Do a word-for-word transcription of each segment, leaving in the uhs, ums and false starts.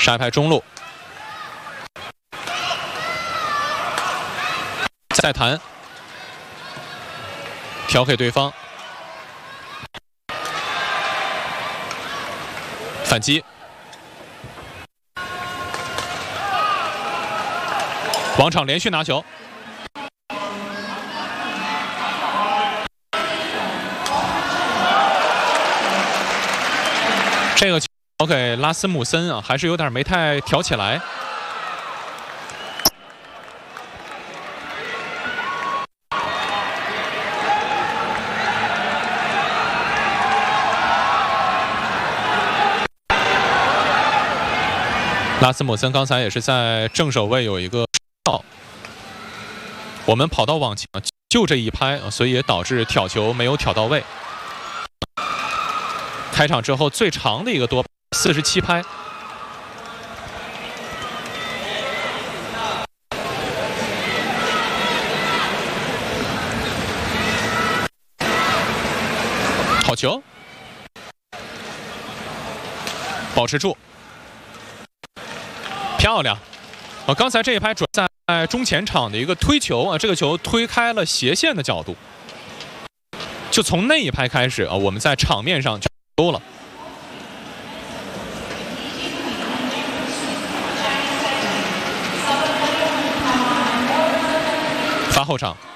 杀拍中路，再弹，调给对方，反击，王昶连续拿球。 这个球给拉斯穆森啊，还是有点没太调起来。拉斯穆森刚才也是在正手位有一个跳，我们跑到网前就这一拍啊，所以也导致挑球没有挑到位。 开场之后最长的一个多四十七拍，好球，保持住，漂亮！啊，刚才这一拍主要在中前场的一个推球啊，这个球推开了斜线的角度，就从那一拍开始啊，我们在场面上就。 多了，发后场，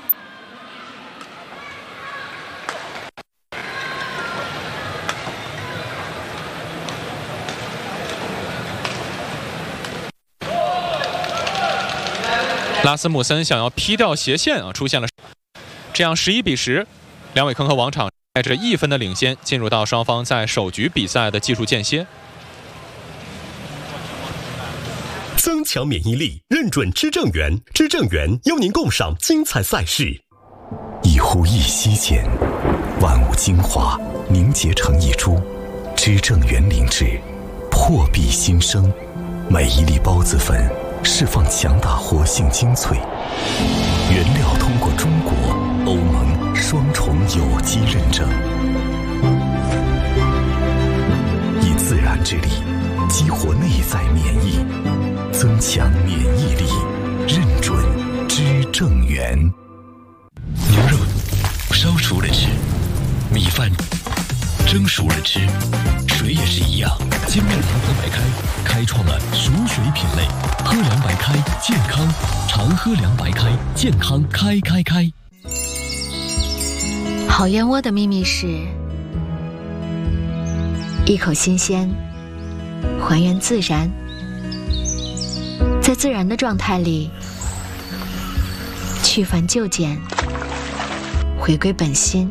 拉斯穆森想要劈掉斜线啊，出现了，这样十一比十，梁伟铿和王昶。 带着一分的领先，进入到双方在首局比赛的技术间歇。 增强免疫力，认准知正源，知正源邀您共赏精彩赛事。一呼一吸间，万物精华凝结成一株，知正源灵芝，破壁新生。每一粒孢子粉释放强大活性精粹，原料通过中国、欧盟。 双重有机认证，以自然之力激活内在免疫，增强免疫力，认准知正源。 牛肉烧熟了吃，米饭蒸熟了吃，水也是一样。金麦堂喝白开开创了熟水品类，喝凉白开健康，常喝凉白开健康开开开。 好燕窝的秘密是：一口新鲜，还原自然，在自然的状态里，去繁就简，回归本心，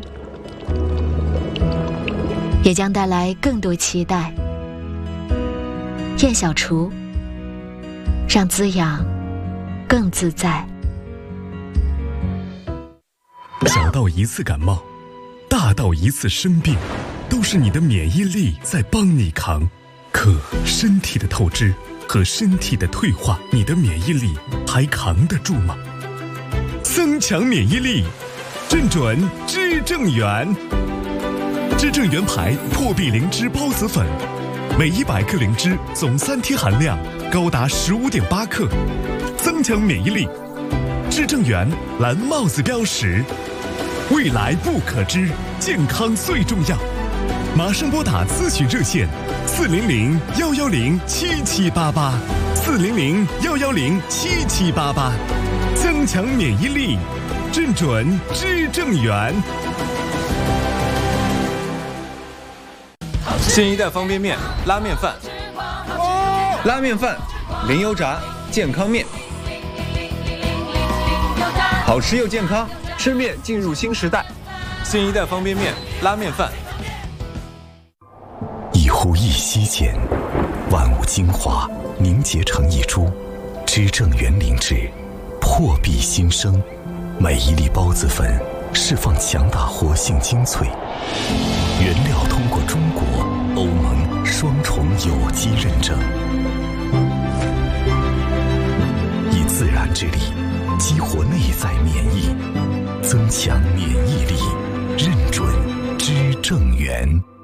也将带来更多期待。燕小厨，让滋养更自在。 小到一次感冒。 大到一次生病，都是你的免疫力在帮你扛。可身体的透支和身体的退化，你的免疫力还扛得住吗？增强免疫力，认准知正源。知正源牌破壁灵芝孢子粉，每一百克灵芝总三贴含量高达十五点八克，增强免疫力。知正源蓝帽子标识。 未来不可知，健康最重要。马上拨打咨询热线：四零零幺幺零七七八八，四零零幺幺零七七八八，增强免疫力，认准知正源。 新一代方便面拉面饭，拉面饭，零油炸健康面，好吃又健康。 吃面进入新时代，新一代方便面拉面饭。 一呼一吸间，万物精华凝结成一株，知正源灵芝，破壁新生。每一粒孢子粉释放强大活性精粹，原料通过中国、欧盟双重有机认证，以自然之力激活内在免疫。 增强免疫力，认准知正源。